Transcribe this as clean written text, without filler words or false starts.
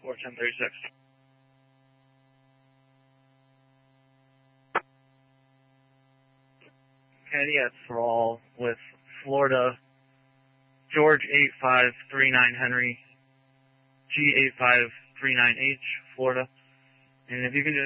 41036. Caddy at Thrall with Florida, George 8539 Henry, G8539H, Florida. And if you can just